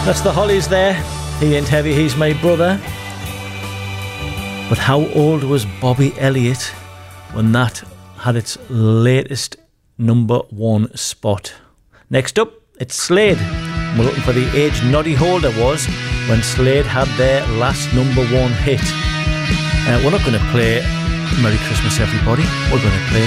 That's the Hollies there. He ain't heavy, he's my brother. But how old was Bobby Elliott when that had its latest number one spot? Next up, it's Slade. We're looking for the age Noddy Holder was when Slade had their last number one hit. We're not going to play Merry Christmas Everybody. We're going to play